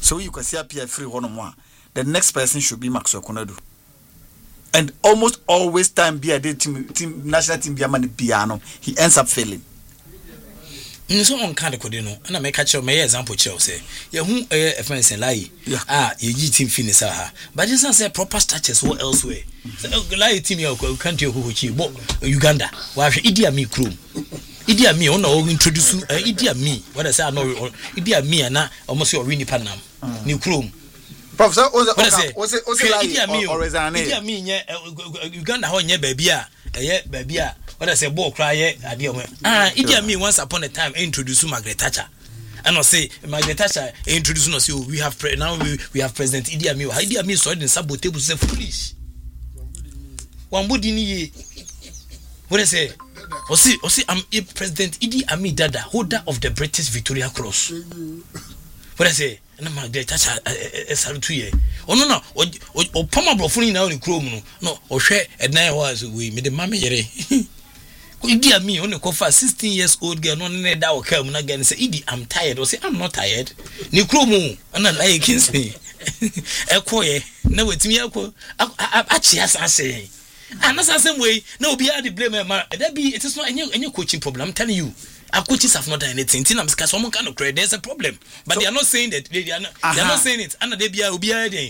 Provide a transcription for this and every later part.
So you can see appear free one on one. The next person should be Maxwell Konadu. And almost always time be a team national team be a man piano. He ends up failing. So on kind of codino, and I make catch my example Chelsea. Yeah, who a friend say lie. You team finish her. But this is a proper structures or elsewhere. Lie team your country who Uganda. Why Idi Amin crew? Idi Amin on all introduce Idi Amin. What I say I know Idi Amin and almost your Winnie Panam. New crew. Professor, was it Idi Amin, Uganda, how near baby, baby. What I say, boy, cry, Idi Amin once upon a time introduced Margaret Thatcher. And I say, Margaret Thatcher introduced us. We have now we have President Idi Amin. Idi Amin saw it in sabotage say foolish. One body ni. What I say? Osi, I'm President Idi Amin Dada, holder of the British Victoria Cross. What I say? And Margaret Thatcher salute ye. Oh no, or Pama Brofuni now in Chrome. No, or share at 9 hours we made the mammy. Idi Amin on the cover 16 years old girl no need that will come again say Idi I'm tired or say I'm not tired ni kromo and I like Kingston ekoye na wetimi akọ achi asase and that's the same way no be the blame that be it is not any coaching problem I'm telling you. Our coaches have not done anything. Because someone kind of credit, there's a problem. But they are not saying that. They are not saying it. And they be a the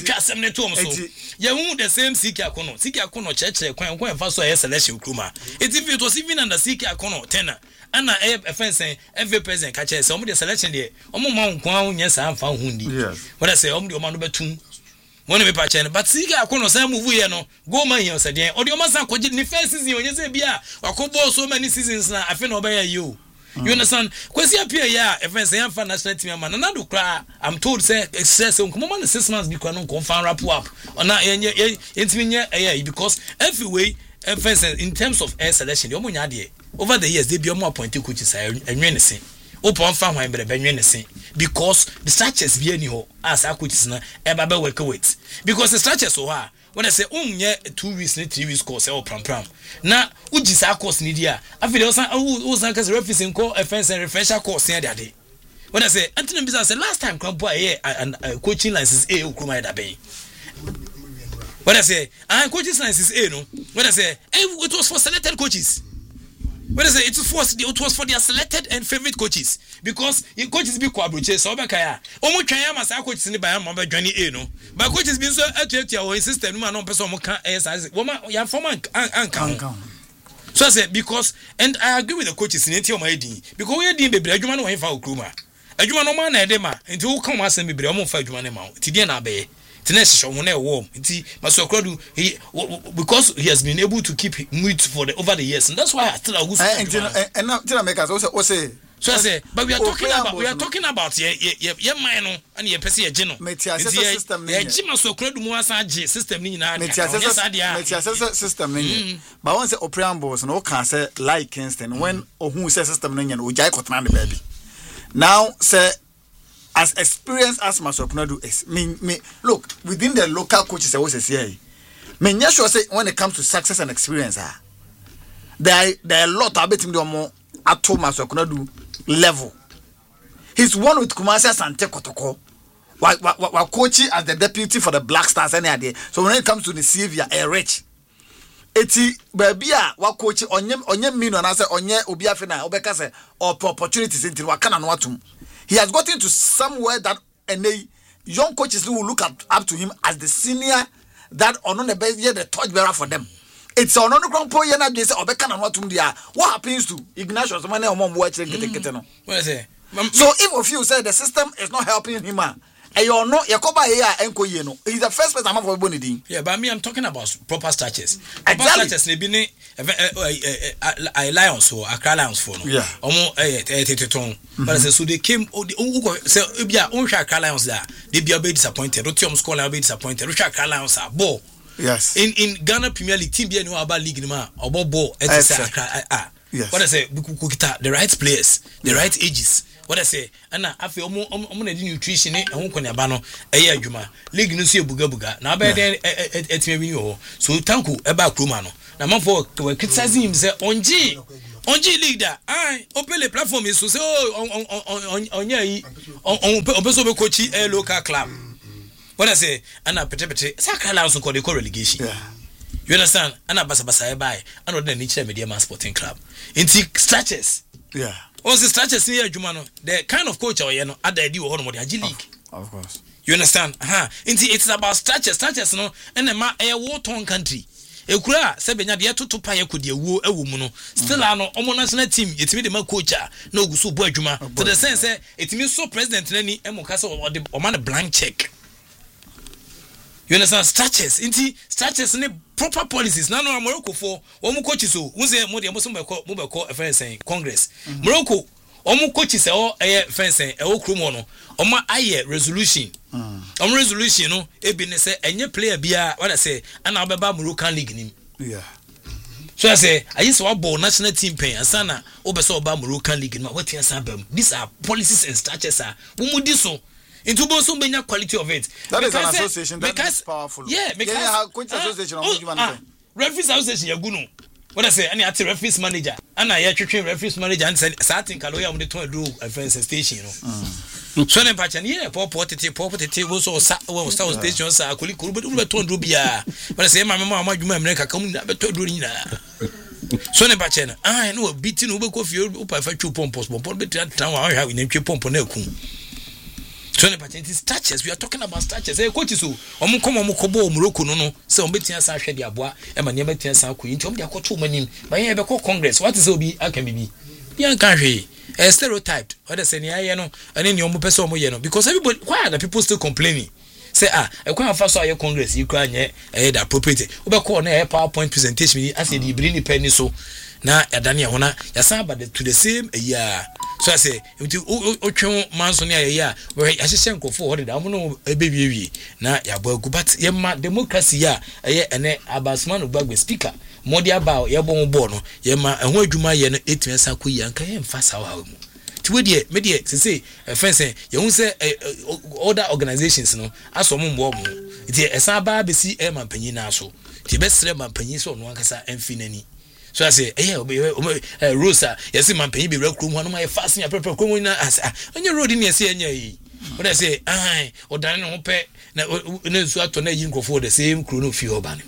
same Sikia Kono church when first saw selection Kuma. It was even under Sikia Kono tenor. And a friend saying every president catches some of the selection there. Yes, I'm found Hundi. What I say, the man betum. One of the but Sikia Kono say move no go man here said or the massa could in the first season you say bia or could so many seasons now I feel obey you. You understand? Kwesi appear yeah, if I say I'm fan national team man, and I do cry. I'm told say excess come on 6 months because no confirm wrap up. Or now because every way in terms of air selection, the omunya over the years they be more appointed coaches and anything. Open farm when because the structures be anyhow as I coaches na eba work with because the structures so hard. When I say 2 weeks, 3 weeks course or pram. Now, which is our course Nidia? I feel also referencing call offense and refresher course near that day. When I say Anthony Business last time come boy and coaching license A Ukruma da bay. When I say coaching license A no, when I say it was for selected coaches. When I say it was for their selected and favorite coaches because coaches be quadruple so bakaya omo twan am say coaches ni ba am ba dwane e no but coaches be so atuatua o system no man person mo kan exercise woman ya form ankan so I say because and I agree with the coaches in enti o ma edin because we edin bebre adwuma no we fa okroma adwuma no ma na ede ma enti wo kan asem bebre o mo fa adwuma ne ma ti die na be Tenesh show one warm. Because he has been able to keep meat for over the years, and that's why I still and now make us also say. So I say, but we are talking about your minor and your person general. System. System. But once the preambles no can say like Kingston when or who says system baby. Now say. As experienced as Masokunadu is, me look within the local coaches. I was say, me sure say when it comes to success and experience, there are a lot of betting more at Masokunadu level. He's one with Kumasi Asante Kotoko, while coaching as the deputy for the Black Stars any idea. So when it comes to the Sylvia, a rich. Eti babia wa coach onye mino na say onye obi afena obeka say opportunities into wakana no atum. He has gotten to somewhere that and young coaches will look up to him as the senior that on the best year the torchbearer for them. It's on the ground point na say obeka na no atum dia. What happens to Ignatius Mane omom watch get no? So if of you say the system is not helping him no, he's the first person I'm for Bonidin. Yeah, but me, I'm talking about proper structures. Proper structures, they be a Lions or a Accra Lions for no. Yeah. But so they came. Say, yeah, Accra Lions there. They be a bit disappointed. Rotium Scholar be disappointed. Accra Lions are ball. Yes. In Ghana Premier League, team be no about league no ma or ball. Yes. What I say, the right players, the right ages. What I say, Anna, I feel more nutrition and home conabano, a year juma, league no see buga. Now by then, so Tanku about Krumano. Now, for criticizing him, say, on G, on G League that open the platform is so say on person be coach a local club. What I say, and I pete Saka Lions call the relegation. You understand? And I basa buy and then nature media man sporting club. Into stretches. Yeah. Also stretches here Jumano. The kind of coach or at the idea of the G League. Of course. You understand? It's about stretches no and the a war torn country. Ekura sebenya de to pa ye kodie wo awum no still ano omo national team yetimi de ma coach na oguso bo adwuma to the sense etimi so president nani emuka se o man blank check. You understand? Structures ne proper policies na no Morocco for omo coach so won say mo de mo so mo be call friends Congress Morocco omo coach se o friends e o kromo no omo aye resolution resolution no ebi ne say enye player bia what I say ana obeba Moroccan league nim. Yeah. So I say I used to ball national team pen asana obeso oba Moroccan league nim what yan bam. These are policies and structures are wo mu di so into boso benya quality of it. That is an association that is powerful. Yeah, because coach association referees association yaguno. What I say, any at referees manager, and I train referees manager and said, "Starting Kaloya on the 2 do a friends station." So then, patch and yeah, property was so South station, so I could be 200 bia. But I say, my mama, you may come never to do so then, patch and I know beating over coffee up by 2 pompos, but between town I have in a pomp on so the patent is touches. We are talking about touches. Hey, coach, so Omukobo Morocco no. So Betia Sa Shedi Abwa, and my name Betia Sa Queen. Tom dia two many. But here be call Congress. What is obi? I can be. Young country. Stereotyped. What I say, yeah, no, and then your person mo yeno. Because everybody, why are the people still complaining? Say I can't first your Congress. You can't the appropriate. Oba call na PowerPoint presentation. I say the bring penny so. Na Daniel Hona. Yasa but to the same year. So I say, Ocho Mansonia, yeah, where I say, for it, I'm no a baby. Now, ya boy, but yema democracy, yeah, and Abasman of Bagwe speaker, Modia Bow, Yabon Bono, Yema, and where do my 8 years are queer and can fast our home. To media, to say, a friend say, you won't say other organizations, no, as a mum warm. It's a Saba BC M and Penina so. The best Rem and Peniso, no one can say, and Finani. So I say, Rosa, yes, my baby room, one of my fasting, a purple coin as on your road in your say, but I say, or Daniel Pet, no, so to name go for the same crew of your banner.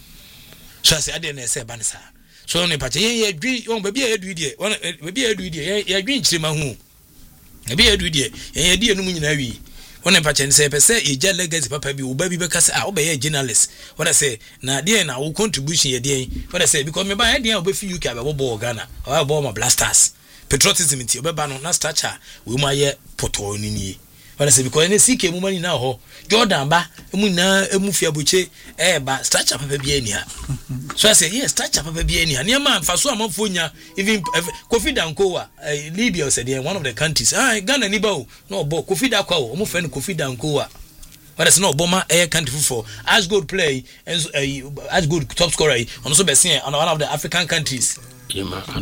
So I say, I didn't say Banasa. So only party, agree, maybe I do dear, maybe I do dear, I agree to my home. Maybe I do dear, and dear Numinari. When a patient say, a legacy papa be baby because I'll be a journalist. What I say, now dear, now will contribution a day. What I say, because my idea will be for you, Cabba, Ghana, or I bought my blasters. Patriotism in Tibabano, not stature, will my year poto in ye. What I say, because any CK woman now, Jordan ba, Muna, Mufia Buche, but stature papa be any. So I say, yes, stature papa be any. Near man, for so I'm for even Kofi Dankoa, Libya said, one of the countries. Ghana Nibo, no, Bo, Kofi Dako, almost friend Kofi Dankoa. But it's not Boma air country for as good play and as good top scorer on also be on one of the African countries. I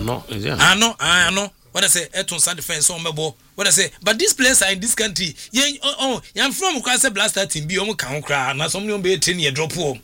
know. What I say, Eton San Defense on Mebo. What I say, but these players are in this country. I'm from Ukraine Blaster team, be almost can't cry, and some be 10 year drop home.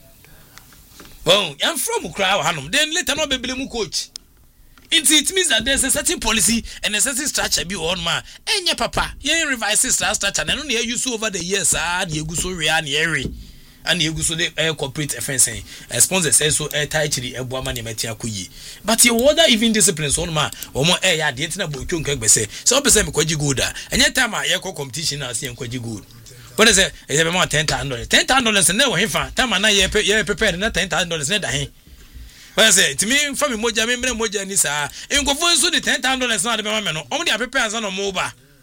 Well, I'm from Ukraine, then let another be coach. It means that there's a certain policy and a certain structure be on ma. And your papa, you revise this structure, and only you so over the years, you go so real and you go so the corporate offense sponsors say so tightly a woman metia kuyi. But you order even disciplines on ma or more air the internet book say so person kwaji good and yet time I competition as see kwaji good. What is it? It's about $10,000 and never him fan. Time and I prepared not $10,000 net ahead. Well, say to me from Moja, member Moja Nisa, and go for so the $10,000 not the man, only a prepares on a mobile.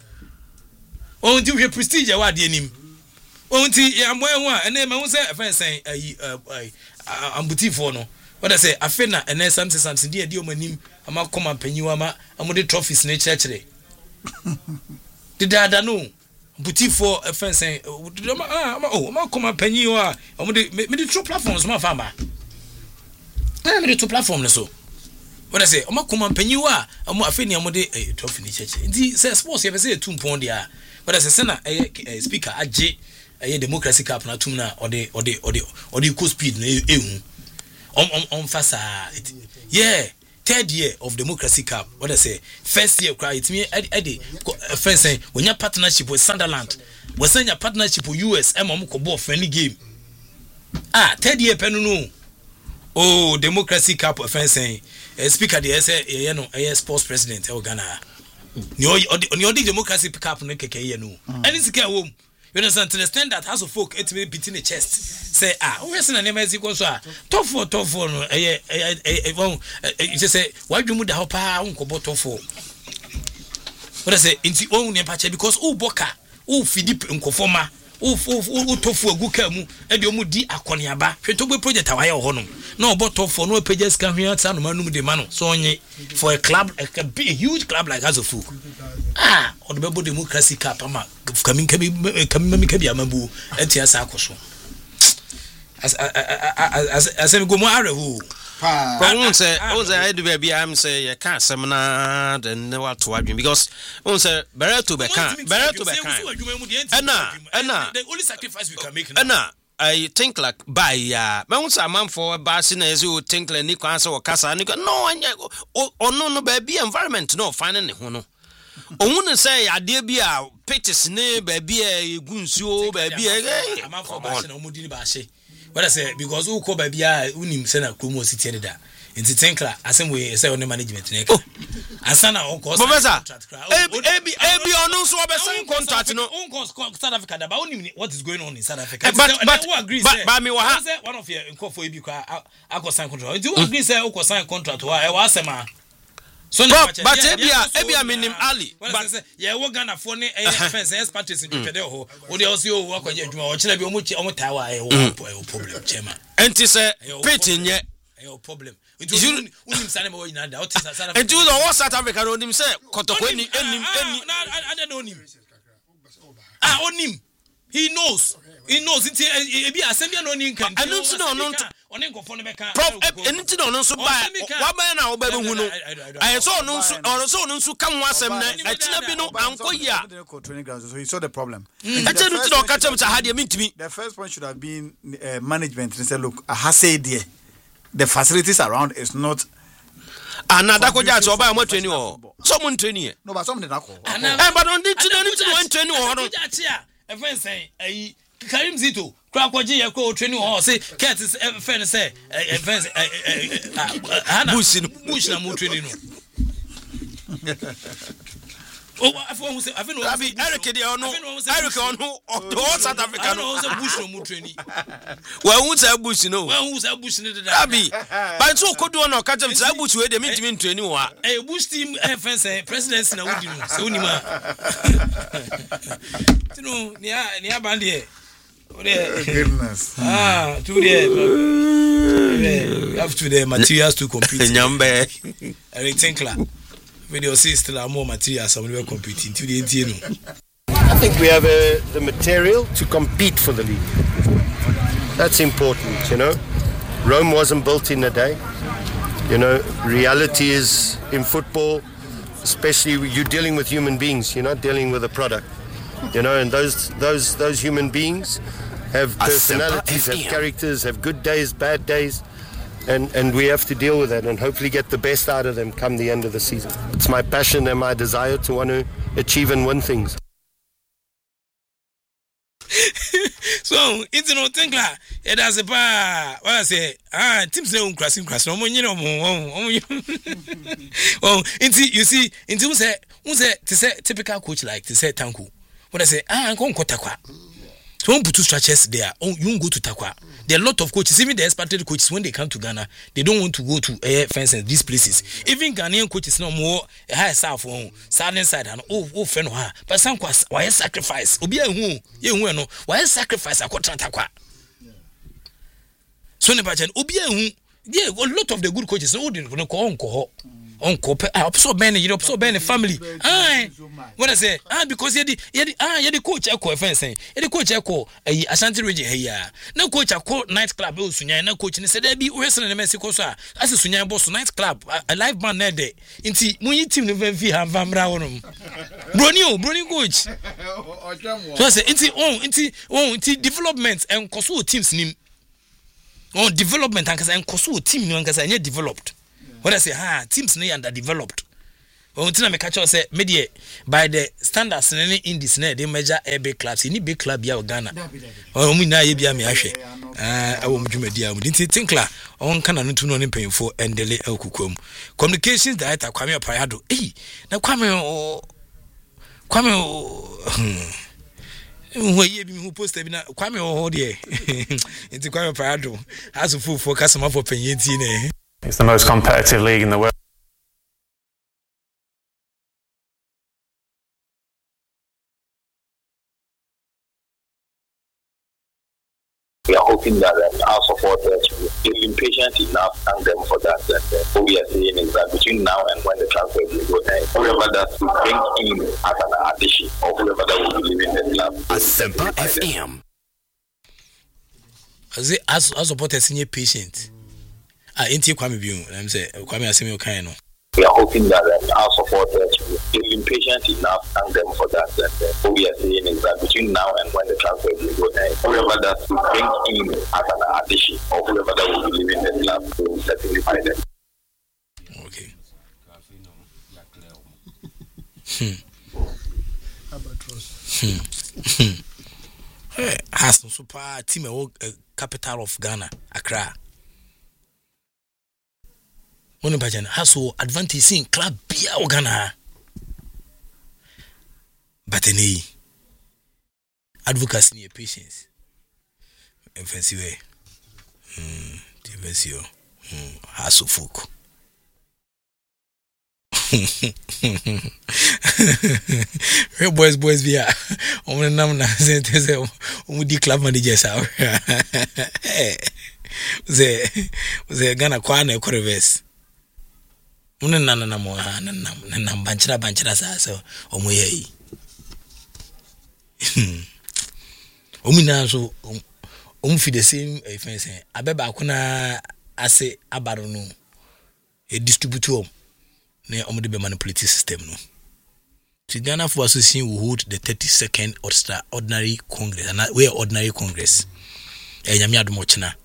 Oh, do your prestige, what do you I'm well, and then I won't say a friend saying, I'm booty for no. What I say, I feel and then something dear, dear, my name, I'm not come up and you are I'm with the trophies nature today. Did I know? Booty for a friend saying, I'm not come up and you are, I'm with the two platforms, my farmer. I'm with the two platforms, so. What I say, I'm not come up and you are, I'm not feeling I'm with the trophy nature. Indeed, says, suppose you ever say 2 pound there. But as a senator, a speaker, a democracy cap na tumna or the cool speed on fasa yeah third year of Democracy Cup. What I say, first year cry. It's me Eddie. First saying when your partnership with Sunderland, was saying your partnership with US. Kobo friendly game. Third year penuno. Oh, Democracy Cup. First saying speaker the sports president Ghana. You Democracy Cup no keke no. And it's a home. You understand to the extent that House of Folk it may beat in the chest. Say we are name is equal so top four no you just say why you move the hopa unko top four. What I say inti own nepache because boka Philip nkofoma tofu aguka mu e de omu di akoniaba hwetogbe project awaye hono na obo top four no pages can here san no manum de mano so onye for a club a huge club like House of Folk. On the Democracy Cup ama coming kabi amabu etia sa akoso as go mo arehu pa say I do be am say you can't seminar then what to adwin because on say bereto be kan and the only sacrifice we can make now I think like by man say man for basin as you think like ni kwan say o kasa ni no no baby environment no finding ho no Omun say ade bia pitches ne baby egu nsuo baby amafo ba she na omudi ba she what I say because who call baby unim say na kromo city ne da nti tinkla asem we say on management ne ka asana on course professor ebi onu so be sign contract no on course South Africa da ba unim what is going on in South Africa but me wa ha say one of your nkofo ebi kwa akọ sign contract nti who agree say o sign contract wa e wa asema so but ebia minim Ali but yeah we Ghana for ne fence expertise in twede ho o de also o akwaje adwuma o kire bi o tawa e problem chairman enti say pitch nye e problem unim sane mo nyina da o ti South Africa enti o South Africa onim say kotoko enim I don't know him onim he knows nti ebi asembia no ni nkan anu nti no oni nkofo ne beka nti no nso ba wa ba na wo ba be hu no aye so no nso ka ho asem na atina bi no ankoyia so he saw the problem ati no ti no ka chem cha ha de mintimi. The first point should have been management and say look I have said there the facilities around is not another ko ja so ba mo training o so mo training no but some dey na ko but on the training o no e fen say ayi Karim Zito kwakoji ye ko training ho say cat is fen say fence bush na mo training no afọ hu say afọ no Eric dey on South Africa no say bush no mo training wa hu say bush no dey abi but so ko do no ka jam say bush we dey mean training wa bush team fence presidency na wudi no say onima tino ni abande goodness to the have to the materials to compete nyambe Eric Tinkler video see still more materials some will competing to the NTN. I think we have the material to compete for the league. That's important, you know. Rome wasn't built in a day. You know, reality is in football, especially you're dealing with human beings, you're not dealing with a product. You know, and those human beings have personalities, have characters, have good days, bad days, and we have to deal with that and hopefully get the best out of them come the end of the season. It's my passion and my desire to want to achieve and win things. So, it's no think like it has a bar. What I say, teams say crossing no money no more. Oh, you see, who say to say typical coach like to say Tanku. What I say, go Kotakwa. So when put two structures there, you go to Takwa. There are a lot of coaches, even the expatriate coaches, when they come to Ghana, they don't want to go to fences, these places. Even Ghanaian coaches no more high south on southern side and friend but some why sacrifice? Obia who no why sacrifice a Takwa. So Nebajan Obia yeah, a lot of the good coaches didn't call Uncle absorb Ben, you absorb Ben family. What I say, because the coach echo fencing, the coach echo Ashanti region here. No coach a call nightclub, Sunya, no coach, and said there be wrestling in Mexico, sir. As a Sunya boss nightclub, a live band that day. Inti, when you team the Vampi Van Brown, Brony coach. So I say, inti development and Kosu teams name. On development and Kosu team, and developed. What I say, teams ne underdeveloped. When I make catch say media by the standards in this they measure a big clubs. You need big club ya Ghana. We na ye bia me ahwe. Awo mdwumadia mu. Dinti tinkla on kana no tu no ne mpanyfo endele akukwam. Communications director Kwame Opayado. Na Kwame we bi hu poster bi na Kwame ho de. Inti Kwame Opayado has a full focus on for panyenti ne. It's the most competitive league in the world. We are hoping that our supporters will be patient enough, thank them for that. What we are saying is that between now and when the transfer will go there, whoever that will bring in as an addition, or whoever that will be leaving the club. Asempa FM. As supporters in your patient. Inti Kwame Biu, I'm saying Kwame Asemi Okano. We are hoping that our supporters will be patient enough, thank them for that. What we are saying is that between now and when the transfer will go there, whoever that will bring in as an addition, or whoever that will be leaving the club will certainly find them. Okay. Has no super team capital of Ghana, Accra. One person has so advantage in club Bia Ghana. But any advocacy near patience. Offensive way. Defensio. Has so folk. Real boys via. On nam na say the club managers out. Ze Ghana kwana reverse. Nana mo na banchira so omoye yi omina so fi the same fence abeba akuna ase abaro no e distributor ne omde be manipulate system no. The Ghana Football Association will hold the 32nd ordinary congress and we ordinary congress nyame adomo china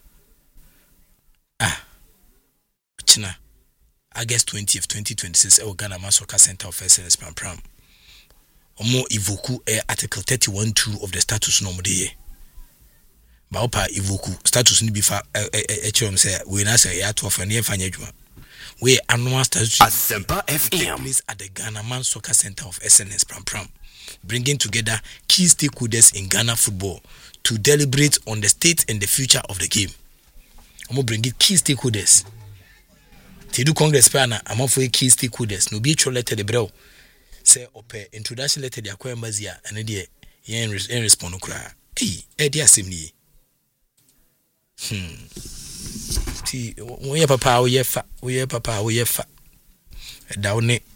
china August 20th, 2026, Ghana Masoka Center of Excellence Pram. Omo Ivoku Article 31(2) of the status no mode. Baopa Ivoku status ni bifa HM say we na say ya 12 and fanya adwuma. We annual status Asempa FM place at the Ghana Masoka Center of Excellence Pram, bringing together key stakeholders in Ghana football to deliberate on the state and the future of the game. Omo bring it key stakeholders. Ti do congress pana amafo key stakeholders no be tro letter de bro say ope introduction letter de akwa embassy ane de yen respond kura di asem ni ti wo ye papa wo ye fa da wo ne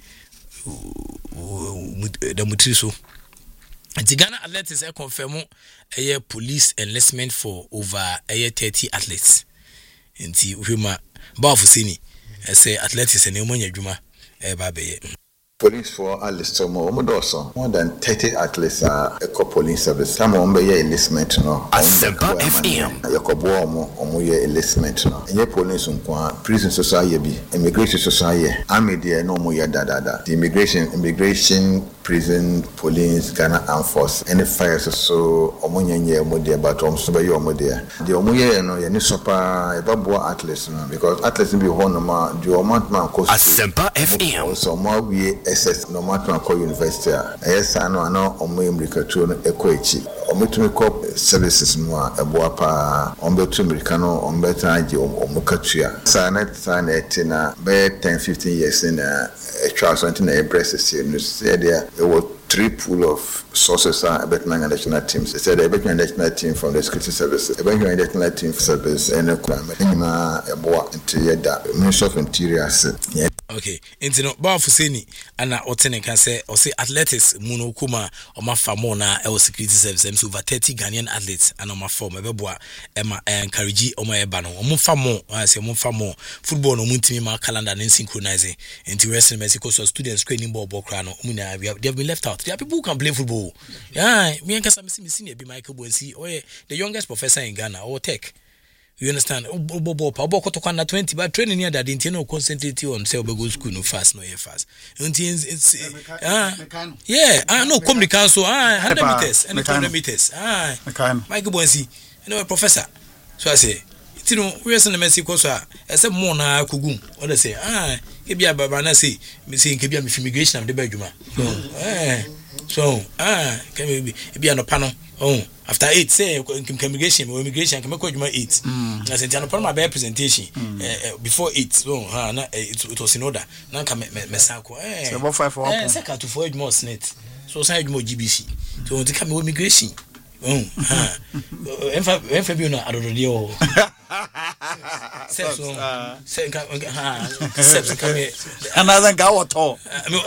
da mutiri so the Ghana Athletics confirm police enlistment for over 30 athletes nti hwema ba for sini say athletics and Emonya Juma Babe. Police for Alistair more than 30 athletes are eco police service. Some on be enlistment no. Asempa FM. Yakobo omo ye enlistment no. Enye police nkwa prison society bi, immigration society, army there no mo ye dada. The immigration, prison, police, Ghana Armed Force, any fires so omo nye mo there but so be omo there. The omo ye no ye ni sopa eba athletes no because athletes be ho no ma the omo man cost. Asempa FM. So mo we SS no matter call university yes I know omo America no ekoechi ometumi cop services no eboa pa ombetu America no ombeta age omukatua sanet na be 10-15 years in a trial something na breast no say there was 3 pool of sources are Betman national teams. They said the Betman national team from the security services, the Betman national team service, and a boa into the Ministry of Interior. Okay, into no bar for Sini, and Otene can say, or say athletics, Muno Kuma, or Mafamona, our security service, and over 30 Ghanaian athletes, and on my form, Ebeboa, Emma, and Kariji, or my Ebano, or Mufamo, I say Mufamo, football, or Muntima calendar, and synchronizing into Western Mexico, so students training ball, Bokrano, Muna, they have been left out. There are people who can play football. Yeah, me and Kasam see be Michael Boysi, or the youngest professor in Ghana, or tech. You understand? Obo koto na 20 but training near that didn't no concentrate on say go school no fast no fast. It's no come the council 100 meters and 200 meters. Mike Bonsi, professor. So I say you know we are in the Mexico so I say more na kugum or they say ke bia baba na say me say ke bia me immigration am de ba djuma. So can be bia no pano after 8 say immigration can make djuma 8. I say no pano my presentation before 8 so it was in order na ka me sako so about 5 for 1 second to 4 more snit so say djuma GBC so it can be immigration enfa bi no adodode o seps come another guy what to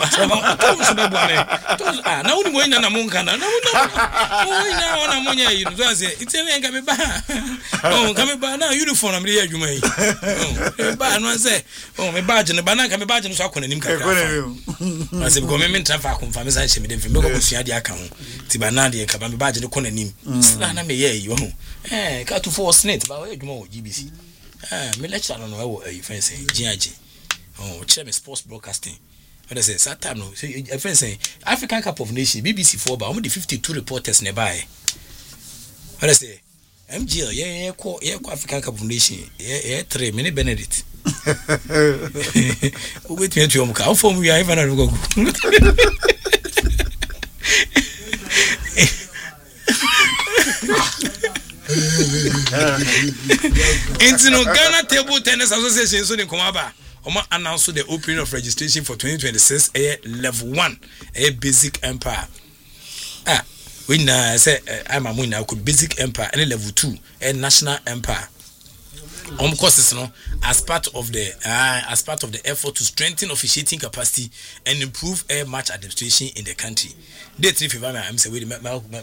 na uni mo ina na monka na ona monya yi no say iteme nka me ba nka me ba na uniform na me dey adwuma yi ba no say me badge ne ba na nka me badge no so akona nim kakra na say go me trafa akomfa me san che me dem fe me go sua de aka ho ti ba na de nka ba me badge ne kona nim na me ye yi ho ka to for snit ba we adwuma wo GBC me lecture no wo friend say giaje chair me sports broadcasting what I say that time no say friend say African Cup of Nations BBC 4 ba almost the 52 reporters nearby what I say MGL yeah African Cup of Nations yeah 3 minute Benedict wait me to ka form we are even go Into Ghana Table Tennis Association so in Komaba announced the opening of registration for 2026 level 1 basic empire. We now say I'm a winner could basic empire and level 2 national empire. Courses no as part of the effort to strengthen officiating capacity and improve air match administration in the country. Date if I'm say we my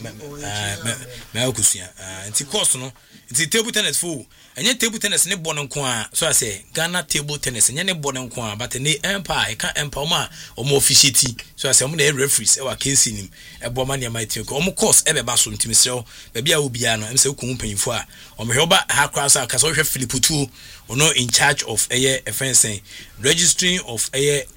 kusia nti course no nti table tennis full enye table tennis ne bɔ no nko a so I say Ghana table tennis enye ne bɔ no nko a but ne empire e ka empire ma omo officiate so I say omo na referees e wa case nim e bɔ ma ne ma team ko omo course e be ba so ntimi srew ba bia obia no em say ko mpanyimfo a omo hwe oba ha kra so aka so hwe Philip Tu ono in charge of fencing registering of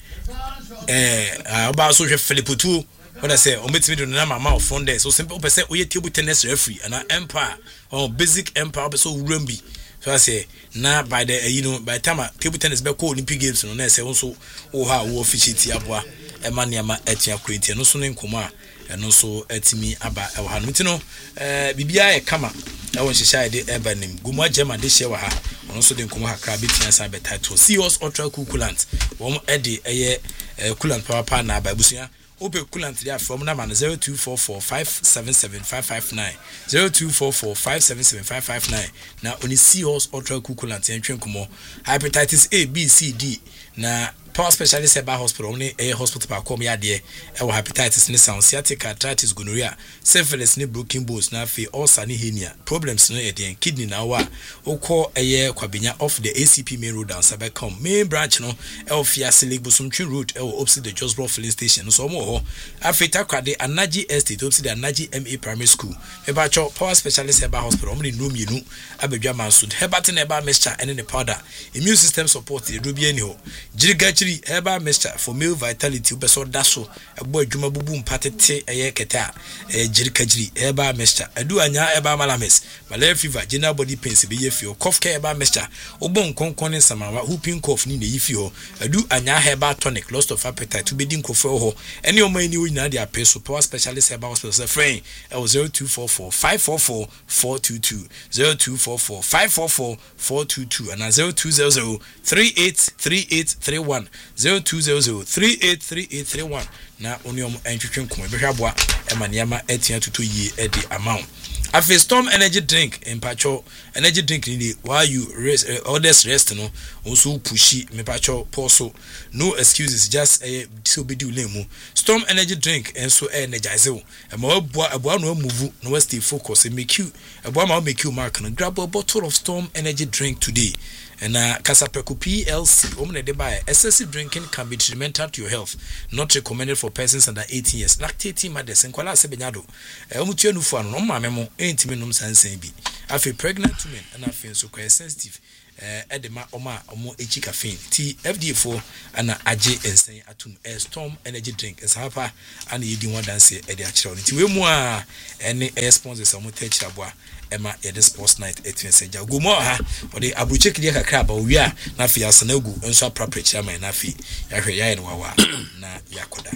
oba so hwe Philip Tu what I say ometimi do na mama of funders so simple person we table tennis referee and empire basic empire so Urambi so I say na by the by the time table tennis be call Olympic games no na say so ha wo officiate aboa e ma niama atia kwenti no so ne nkoma eno so atimi aba e ha no ntino bibia e kama e won hihya de eba nim gumu agema de hye wa ha ono so de nkoma hakra betia sa be title Seos Ultra Coolant won e de eye coolant power na aba busia Ope coolant there from number 0244577559 0244577559 na oni Seos Ultra Coolant entwen komo hepatitis A B C D na power specialist eba hospital oni hospital pa kom ya de e wo hepatitis ni sciatic arthritis gonorrhea syphilis ni broken bones na fe ulcer ni hernia problems no e de kidney na wa ukọ kwabenya off the ACP main road and Sabecom main branch no e ofia Selegbosomtwe road e wo opposite the Josbro filling station so mo ho afeta kwade Anaji Estate opposite the Anaji MA primary school eba cho power specialist eba hospital omni no mienu abedwa mansud hebatin eba mixture and the powder immune system support the dobia ni ho jirigachi herbal mixture for male vitality ubeso daso ebo adwuma bubu mpatete keta jirikajiri herbal mixture adu anya herbal malames malaria fever general body pains be yefio cough care herbal mixture obon konkon samawa whooping cough ni ne yifio adu anya herbal tonic loss of appetite ubedi nkofo ho ene o mani wo nyina de apeso power specialist herbal hospital friend 0244544422 0244544422 and 0200383831 0200383831 na oniom entwetwe nkom ebehwa boa emaniama etia tutu yi e di amount afi Storm energy drink empacho energy drink ni why you rest others rest no also pushi mepacho poso no excuses just so be do lemu Storm energy drink enso energize o ema aboa no move no stay focus make you aboa ma make you mark no grab a bottle of Storm energy drink today. And Kasapeku PLC, de buy excessive drinking can be detrimental to your health, not recommended for persons under 18 years. Lactating mothers and Kuala Sebenado. Omutuenu for no mamemo, ain't minum sansebi. afi pregnant women and afi so quite sensitive edema omo echi caffeine ti FDA for ana age ensen atum storm energy drink esapa ana yedi one dance e de akire on ti we mu a ene sponsors omo ta akire aboa ema yede sports night etwenseja gomo ha ode abruche kidi kakra ba wi a na afi asanagu enso apropre chairman na afi yahwe yaye no wawa na yakoda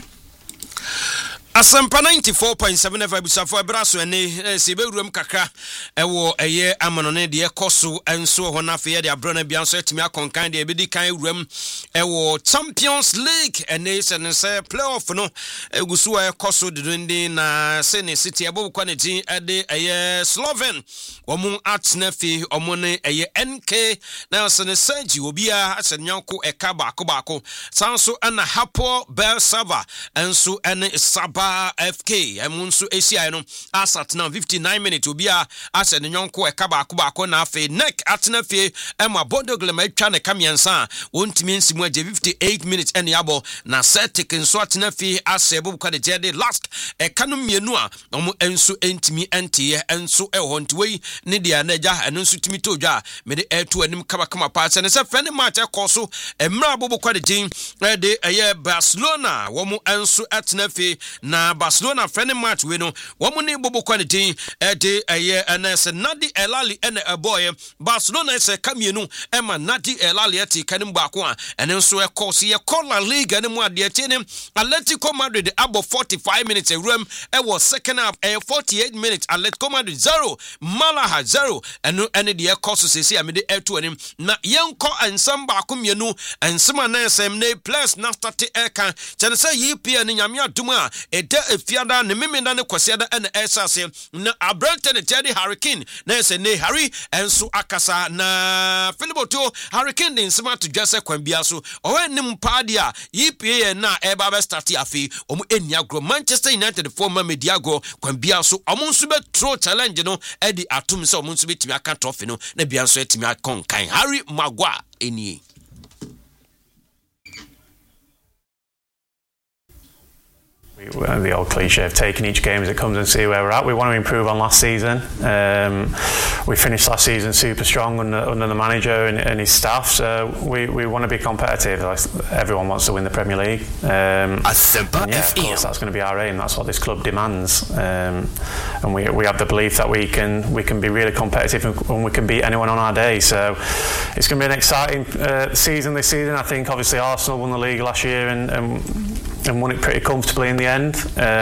Asampa 94.7 FM busafo ebraso ene sebewuram kakra ewo eye amanone de ekoso enso ho na fe de abrona bia so etimi akonkan de ebedi kan ewuram ewo Champions League ene se playoff no egusu ekoso de na Sene City ebobukwa ne tin ede eye Sloven omun atnefi omune eye NK na Sene Sergi obia asenyanko eka baako sanso ana Hapo Bersava enso ene Saba FK emunsu ACI no asat now 59 minutes obia ase ne nyonko eka baako na afi neck atena fie ema Bodogle ma atwa ne kamiensa wontimi nsimu aje 58 minutes ene abo na Celtic nso atena fie ase bobukwa de jede last eka no mienu a omo enso entimi entiye enso eho ntiwei ne dia na agya eno nso timi todwa me de etu anim kama pa se ne se fene match ekoso emra bobukwa de jin de eye Barcelona womo enso atena fie na Barcelona friendly match we no womuni bobo quality de eye ns Nadi Elali ene boy Barcelona se kamienu ema Nadi Elali ati kanim baako a ene nso ekose ye La Liga ne mu ade ati ne Atletico Madrid abo 45 minutes room was second half 48 minutes Atletico Madrid 0 Malaga 0 ene de ekose sesi amede etu anim na yenko ensam baako mienu ensema na ensem ne plus na start eka chane se yipi ne nyame aduma ede efiada ne memenda ne kwasiada ene esase na Abrante ne Teddy Hurricane na ese ne Harry enso akasa na Philiboto Hurricane din sema to jase kwambia so owe nim paadi a EPA na eba be start afi omu eniagro Manchester United former Mediago kwambia so omu nso be throw challenge no edi atum se omu nso betimi aka trophy no na bia nso etimi akonkan Harry Maguire eni. The old cliche of taking each game as it comes and see where we're at. We want to improve on last season. We finished last season super strong under the manager and his staff, so we want to be competitive. Everyone wants to win the Premier League. Of course, that's going to be our aim. That's what this club demands, and we have the belief that we can be really competitive and we can beat anyone on our day. So it's going to be an exciting season this season. I think obviously Arsenal won the league last year and won it pretty comfortably in the end.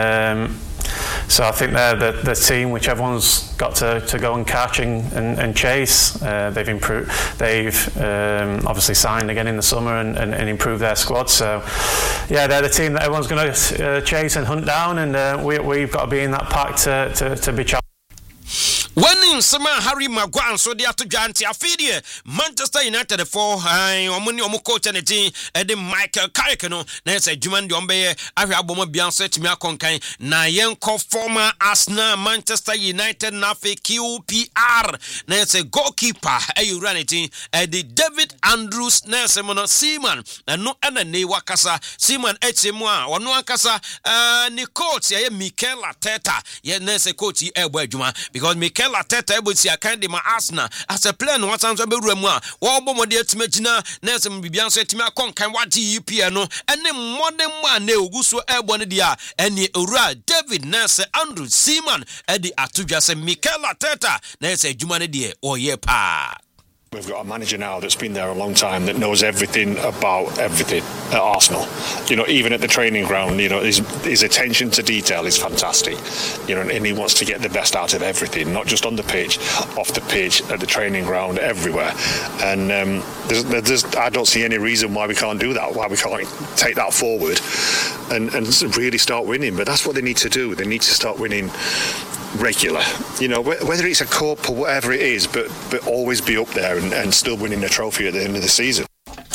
So I think they're the team which everyone's got to go and catch and chase. They've improved. They've obviously signed again in the summer and improved their squad. So yeah, they're the team that everyone's going to chase and hunt down, and we've got to be in that pack to be challenged. Winning Sama Harry Maguire so they have to janti afidie Manchester United for omuni omu coach and team ede Michael Carrick no na say dwuma ndi ombe ahwe abomo bia so timi akonkan na yenko former Arsenal Manchester United na fe QPR na say goalkeeper ayuranity ede David Andrews na say mono Seaman no ena ne wakasa Seaman echemu a ono akasa ni coach ye Mikel Arteta ye na say coach e ebo adwuma because Mikel Arteta ebusi akande ma Arsenal as a player no wasanso bewura mu a wo bɔ mɔde atimagina na esem bibia so atimi akonkan wagye EPL no ene mmɔde mu a na oguso ɛbɔ ne dia ene owura David Nase Andrew Seaman edi atodwa se Mikel Arteta na ese adwuma ne die ɔyɛ pa. We've got a manager now that's been there a long time that knows everything about everything at Arsenal. You know, even at the training ground, you know, his attention to detail is fantastic. You know, and he wants to get the best out of everything, not just on the pitch, off the pitch, at the training ground, everywhere. And I don't see any reason why we can't do that, why we can't take that forward and really start winning. But that's what they need to do. They need to start winning regular, you know, whether it's a cup or whatever it is, but always be up there and still winning a trophy at the end of the season.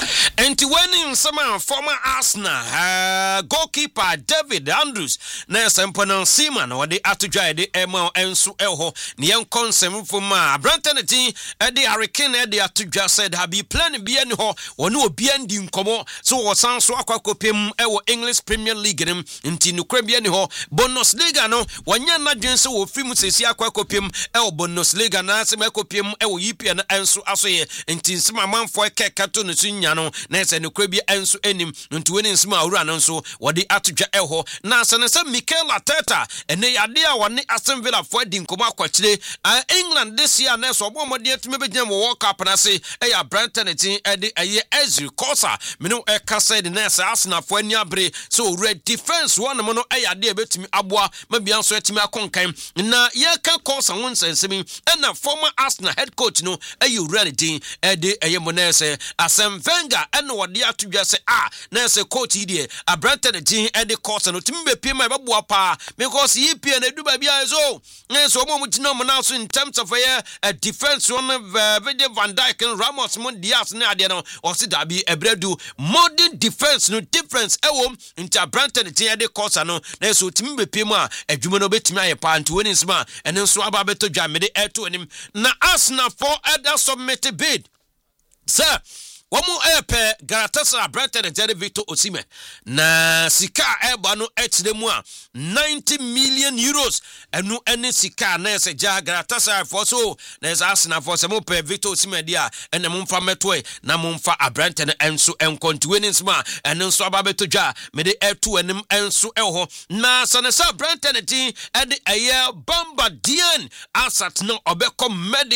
And winning some former Arsenal goalkeeper David Andrews na semponon Seaman or the atujai the ML ensu elho niyan konsem from Brantonity the Hurricane the atuja said habi plan bien ho onu obi andi nkomo so wasan so akwakopem ewo English Premier League nim nti nukra bien ho Bundesliga no wanya na dwense wo film sesi akwakopem ewo Bundesliga na se makopem ewo EPL ensu asoye nti nsema manfo kekato no sunya no na se nukra bi ensu enim nti weni nsema awura no nso wode atodwa eho na se ne se Mikel Arteta ene yade a wone Aston Villa fo adi nkomo akwakire England this year na so obomode atime begina wo World Cup na se eya Brighton tin ede eye Ezri Kosa menu ekasa de na se Arsenal fo ani abre so red defense one mo no eya de betimi aboa mabia so atimi akonkan na ye ka Kosa won sensemi na former Arsenal head coach no eyi reality ede eye mo na se Arsene Wenger ene wode atodwa se na se coach ide Brighton tin ede Kosa no timi be piem e beboa pa because EPL na duba bia so na so mo mutino mo na so in terms of a defense one Van Dijk and Ramos mon Diaz na ade no o se da bi ebredu modern defense no difference ewo nta Brighton tin ede Kosa no na so timi be piem a adwuma no betimi aye pa nto woni nsima ene nso aba beto dwa mede eto anim na Arsenal for other submit bid sir Wamu epe Galatasaray Brighton Jerry Victor Osimhen na sika eba no etdemu a 90 million euros enu ene sika na ese ja Galatasaray for so na ese Arsenal for se mo pe Victor Osimhen dia ene mo mfa metoe na mo mfa Brighton enso enkontuweni nsma ene nso ababeto dwa mede etu enim enso eho na sanesa Brighton tin ede eye Bamba Dian asat no obeko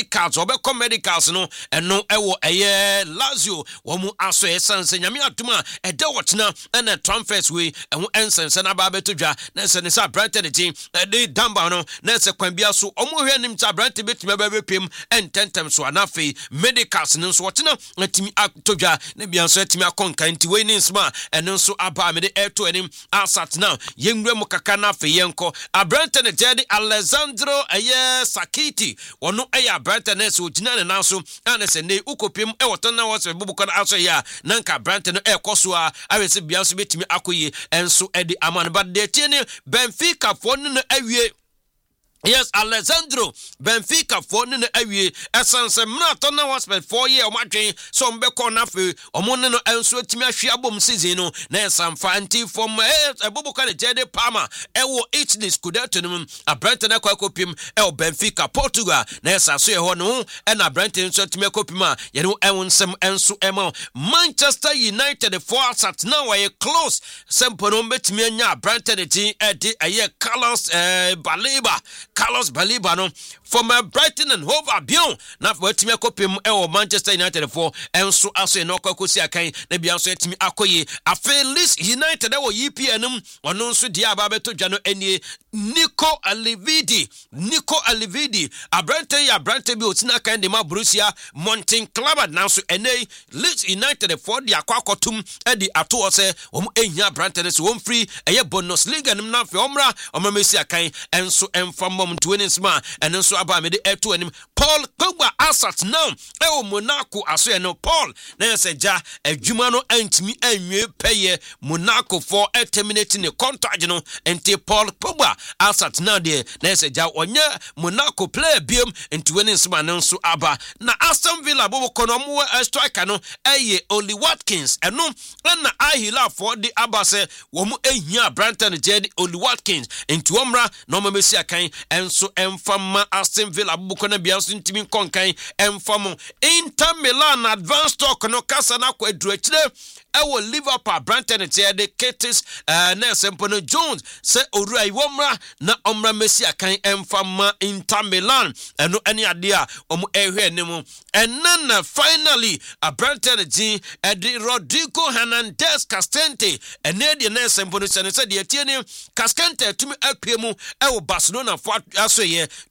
medicals no eno ewo eye Lazio womu aso esanse nyame atuma ede wotena na transfers we ehu ensense na ba betodwa na se sa Brighton tin ede damba no na se kwan bia so omo hwe nim ta Brighton betime ba bepem ententem so anafe medicals no so wotena atimi atodwa na bia so atimi akonka nti we ni nsma eno so aba me de eto anim asat now yenwura mu kaka na fe yenko Brighton jedi Alessandro Sakiti wono Brighton so gina na so na se ne ukopem wotena wo se bubu aso ya nanka Brighton ekoso a awese bia so betimi akoye enso edi amane but de tiene Benfica fo no awie. Yes, Alessandro Benfica for no awie esanse mnato na was spend 4 year omadwen so mbeko na fe omonne no enso atimi ahwe abom season no na esamfa anti from eboboka le jede Parma ewo Italy Scudetto no Brighton akopim Benfica Portugal na esaso ye ho no na Brighton so atimi akopim a ye no ensem enso ema Manchester United for at now we close sempo no betimi anya Brighton tin edi aye Carlos Baleba no from Brighton and Hove Albion na watimi akopem Manchester United for enso aso no kwakosi akan na bia so etimi akoye afa Leeds United wo EPL num ono nso dia aba beto dwa no enie Nico Alividi Brighton bi otina kan de ma Borussia Mönchengladbach na so ene Leeds United for dia kwakotum edi ato se ehia Brighton so won free eye Bundesliga num na fe omra omamesi akan enso emfam mtuweni sma ene nso aba me de eto anim Paul Pogba asat now Monaco aso no Paul na se ja adwuma no antimi anwie peye Monaco for terminating the contract no enti Paul Pogba asat now de na se ja onye Monaco player biem ntuweni sma no nso aba na Aston Villa bobo kono mo striker no Oli Watkins eno na Ahila for the abase wo mu ehia Brighton jedi Oli Watkins enti omra no mamesi akan enso emfama Aston Villa bukona bianso ntimi konkan emfamo Inter Milan advance talk no kasa na kwa eduachire ewo Liverpool Brighton de Curtis na sempono Jones se orua iwomra na omra mesi akan emfama Inter Milan eno ene ade a omo ehwe nemu enna finally a Brighton G edi Rodrigo Hernandez Castente ene de na sempono se de tiene Castente tumi apemu ewo Barcelona for aso ye dodo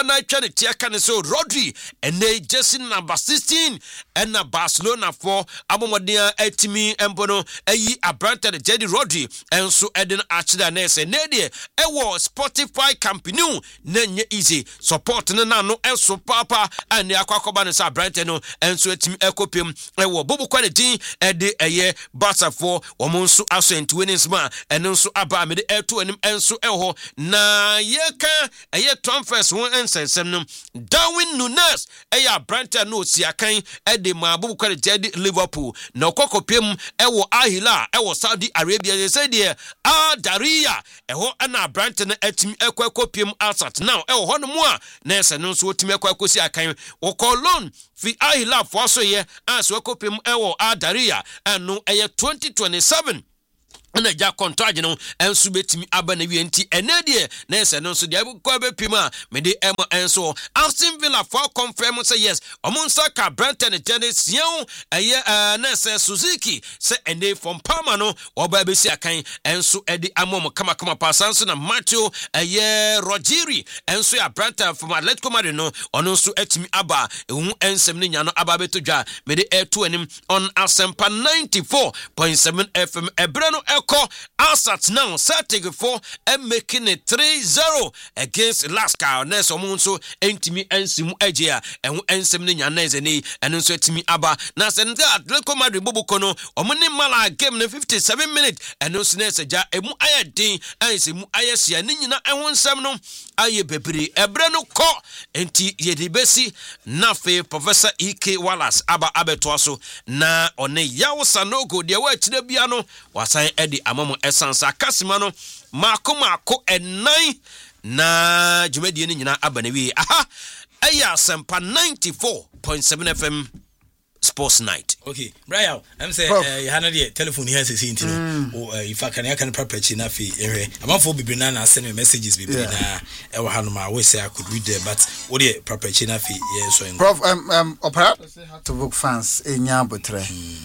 na twa ne tia ka ne so Rodri ene jersey number 16 ena Barcelona for abomodea etimi embono ayi abranta de Jedi Rodri enso eden achida na ese ne de ewo Spotify Campinu na nye easy support ne na no enso papa ane akwakoba ne sa abranta no enso etimi ekopem ewo bobu kwa ne din ede eye Barca for omonso aso entiwenis ma enso aba me de eto anim enso eho na yeka eye transfers won ensensem no Darwin Nunes eye abranta no siakan ede ma bobu kwa de Liverpool na okokopem ewo Ahila ewo Saudi Arabia say de Daria eho ana abranta na etimi ekopem Alsat now ewo ho no mu a na ese no so otimi ekokosi akan okolon fi Ahila for so ye aso ekopem ewo Daria eno eye 2027 na ja contract no enso betimi aba na wienti enedie na ese no so dia ko be pima me de enso Aston Villa for confirm say yes omonsa ka Brentford Dennis yen eye na ese Suzuki say ene from Parma no oba be si akan enso edi amom kama pasanso na Matthew eye Rogeri enso ya Brentford from Atletico Madrid no ono so etimi aba ehu ensem ne nya no aba betodwa me de eto anim on Asempa 94.7 FM ebre no Alsat now setting for and making it 3-0 against Laska. Neso Munso entimi ensimu ejea and ensem ni nyanezeni and unso etimi aba. Na senda Atletico Madrid bobukono omuni mala game na 57 minutes and unso neseja emu aya din ensimu aya sia ni nyina ehonsem no aye bebiri ebre no ko enti yedibesi nafe Professor E.K. Wallace aba abetoaso na one yawo sanogo de wa chire bia no wasan edi amamo esansa kasima no mako ennan na jumedie ni nyina abanewi aha aya Asempa 94.7 FM Sports Night. Okay, Brian, I'm saying you had a telephone here to see or if I can prepare na fi I'm not for be na send me messages be na e wa hanu ma we say I could read there but what the prepare na fi so Prof perhaps have to book fans enya botre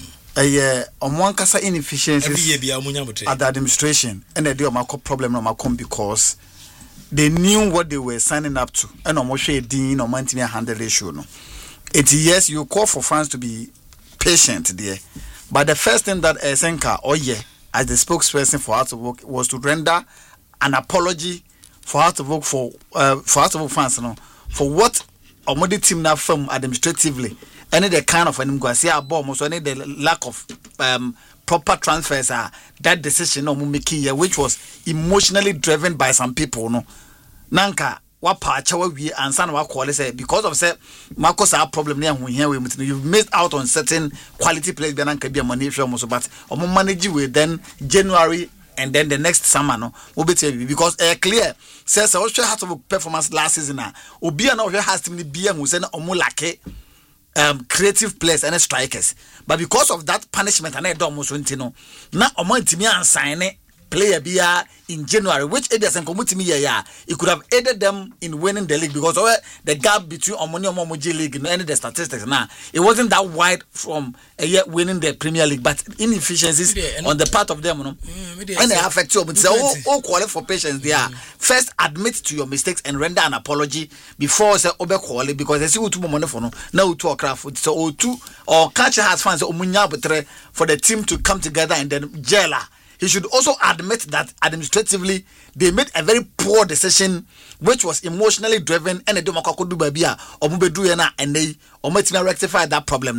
one kasa inefficiencies at the administration and they do problem no come because they knew what they were signing up to and almost a dean or mantinia handle issue no. Yes, you call for fans to be patient there, but the first thing that Senka as the spokesperson for How to Work was to render an apology for How to Work for How to Work fans for what Omodi team now firm administratively any the kind of so any the lack of proper transfers that decision which was emotionally driven by some people no nanka wa pacha wa wi ansa na wa call say because of say Marcos our problem near here we you've missed out on certain quality players be nanka be money from so but manage we then January and then the next summer no will be because clear says also had to performance last season obi na has to be who say omulake creative players and strikers but because of that punishment and almost no na omantimi ansign player bia in January which areas and community it could have aided them in winning the league because the gap between Omoni and Momoji league and the statistics now it wasn't that wide from winning the Premier League but inefficiencies on the part of them and they affect you but all quality for patience there first admit to your mistakes and render an apology before say obe quality because they see who too money for no now to craft so two or catch has fans for the team to come together and then jailer. He should also admit that administratively they made a very poor decision which was emotionally driven and they do babia or mubedu na and they rectify that problem.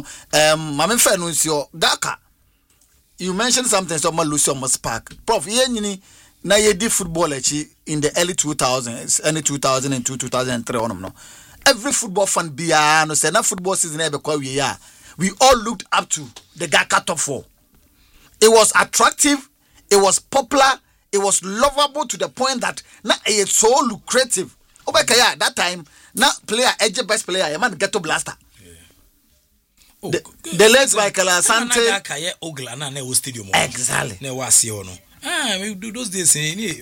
Mame fa no nsi Gaka. You mentioned something so Lucio Spark. Prof yenini na yedi football in the early 2000s, early 2002, 2003 on no. Every football fan bia no say na football season we all looked up to the Gaka top 4. It was attractive, it was popular, it was lovable to the point that now it's so lucrative. Obekaya that time, now player edge best player, a man ghetto blaster. The legs like Asante. Exactly. Those days,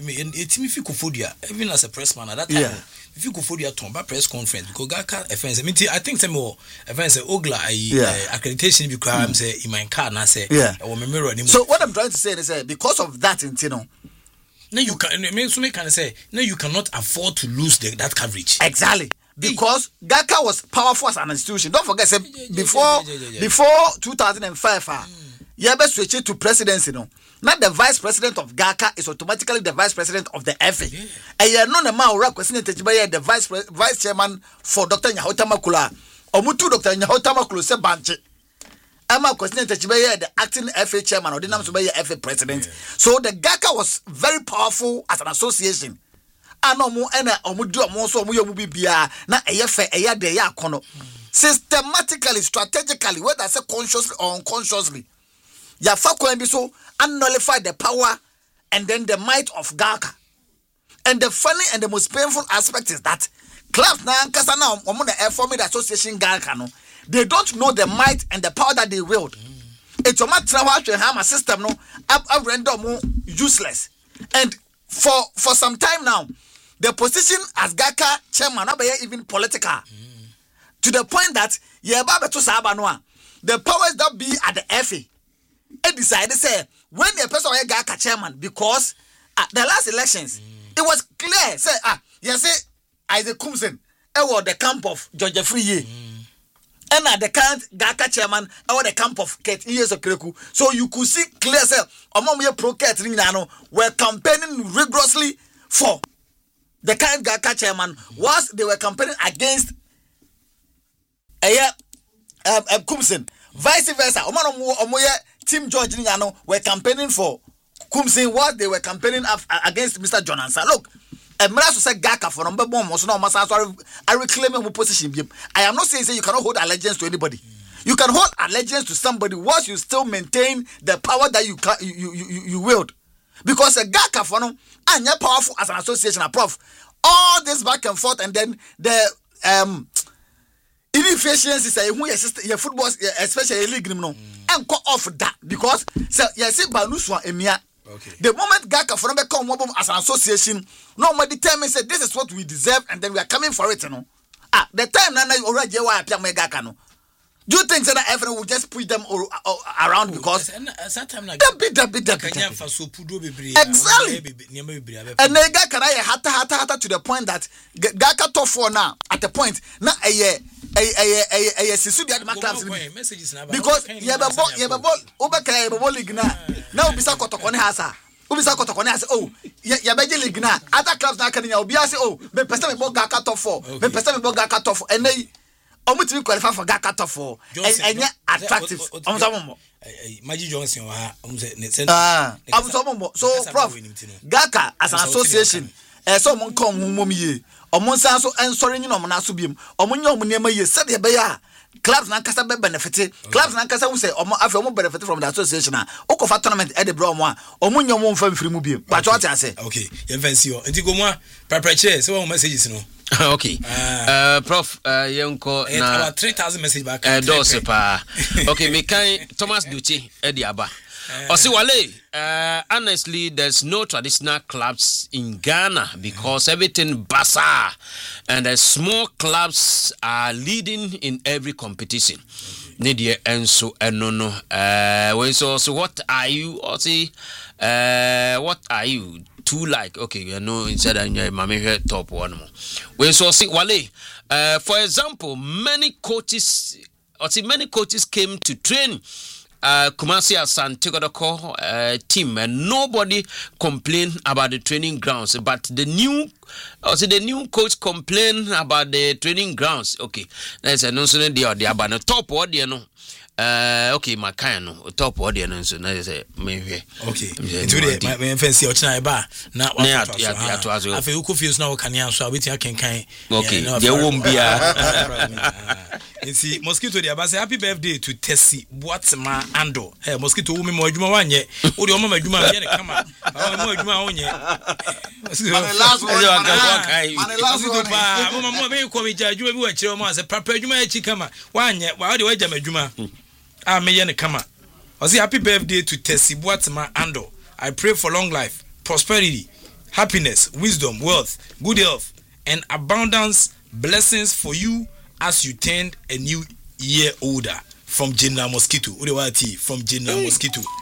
even as a press man at that time. If you go for your Tomba press conference, because Gaka offense, I think some more offense Ogla accreditation because in my car and I say, So what I'm trying to say is because of that, Now you can say now you cannot afford to lose that coverage. Exactly. Because GACA was powerful as an institution. Don't forget, before 2005, you ever switch it to presidency, no? Not the vice president of GACA is automatically the vice president of the FA. And you are not a man requesting the vice chairman for Dr. Nyahota Makula. Omutu Dr. Nyahota Makula se banche. Emma question the acting FA chairman or the name to be FA president. So the GACA was very powerful as an association. Anomu ena omudu omonso omuyo mubi bia na eyefe eya de ya kono systematically strategically whether say consciously or unconsciously ya fakwan bi so nullify the power and then the might of GACA. And the funny and the most painful aspect is that clubs na nkasa na omo na form the association GACA no, they don't know the might and the power that they wield. It's a matter of how a system no have rendered more useless. And for some time now, the position as GACA chairman not be even political. To the point that the powers that be at the FA they decided say when the person was GACA chairman, because at the last elections it was clear say say Isaac Kumsen was the camp of George Free and at the current GACA chairman or the camp of Kate Years of Kreku. So you could see clear say among your pro Kate Rinano were campaigning rigorously for the current GACA chairman, whilst they were campaigning against Kumsen. Vice versa, Team George Rinano were campaigning for Kumsen, whilst they were campaigning against Mr. John Ansah. Look, I reclaim my position. I am not saying you cannot hold allegiance to anybody. You can hold allegiance to somebody whilst you still maintain the power that you wield. Because a GACA for no, and you're powerful as an association, a prof. All this back and forth, and then the inefficiencies your football, especially league, no, and cut off that because yes, Banuswa Emia. Okay. The moment GACA for number come as an association, nobody determines that this is what we deserve, and then we are coming for it, you know. The time now already GACA no. Do you think that everyone will just push them around because exactly. And then GACA hata to the point that GACA top 4 now at the point now a because you have a ball over league now bisa kotokone hasa ubisa kotokone hasa ya beje league na other clubs na kan ya obi ase me pesa me ball GACA top 4 me pesa me ball GACA top 4 and then omutimi qualify for GACA top 4 and attractive Magic Johnson so prof GACA as an association so mon kom humomie omon san so ensori nyi no mo na so biem omon nya omon nema ye said be ya clubs na kasa be benefit clubs na kasa wu say omon afi omon benefit from the association a okofa tournament e de bro omon omon nya omon fa mfiri mu biem ba cho ase okay ye fancy o enti go mu prepare say one messages no okay prof yenko na 3000 message back dose pa okay me kan Thomas Duchi e di aba honestly, there's no traditional clubs in Ghana because everything bazaar and the small clubs are leading in every competition. Nidia and so so what are you? What are you? Two like okay, you know inside and your mommy top one more. When so see Wale, for example, many coaches came to train Kumasi Asante Kotoko team and nobody complained about the training grounds, but the new coach complained about the training grounds. Okay, that's a nonsense. They are about the top what you know. Okay, my kind of top audience. So now say maybe. Okay. Today, my fancy or China bar. Now, I feel you confused now. Can you answer with your can? Okay, there won't be you see, mosquito the abase happy birthday to Tessie. What's my ando? Hey, mosquito woman more juma one ye. Oh, the woman juma ye come up. More juma on ye. Last one. Mama may come with you everywhere. Children, as a papa juma chikama. One ye. Why do I jam a juma? I may yen come up. I say happy birthday to Tessie. What's my ando? I pray for long life, prosperity, happiness, wisdom, wealth, good health, and abundance blessings for you as you turn a new year older. From Jenna Mosquito. From Jenna Mosquito.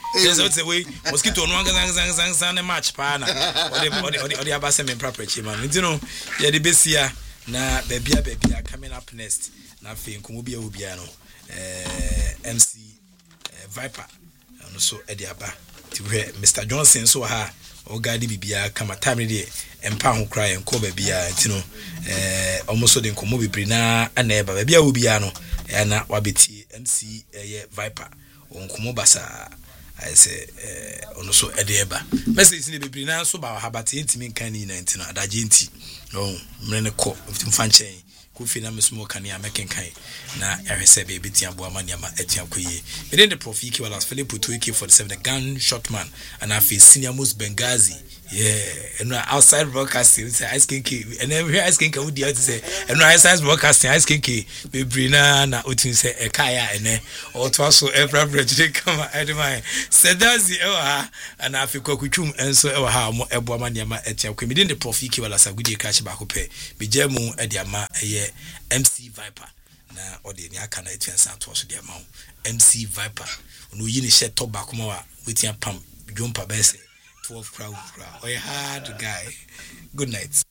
There's a way mosquito no one match pana or the abasem property man. You know, yeah, the besia na baby coming up next. Na fin kumubia ubiano MC Viper and also Ediaba to hear Mr. Johnson so ha or Gadi Bibia come a time day and pound cry and cover bia almost so then Komobi Brina and Eba Babia Ubiano and Wabiti MC Viper on Komobasa. I say also Ediaba. Message in the Brina so about Habati intimate canny 19 at Agenti. No, Mrenako of Tim Fanchain. Kufina mesmo kania making kai na RSA baby tiambo mania ma etiankoye within the prof equal as Philip Putuiki for the gun shot man and I feel senior most Benghazi and outside broadcasting say ice kinky and then here ice kinky would you say and outside broadcasting ice kinky be brina na utin say e kaya ene or to also every bridge come edema sedazi and I feel kokutwum enso e ha mo ebo mania ma etiankoye within the prof equal as agudi catch back pe be jemu ediama MC Viper na ode ni aka na etiansa to so dia ma MC Viper no yi ni she to back ma wa wetin pam jumpa be say 12 crowd. Oh, hard guy. Good night.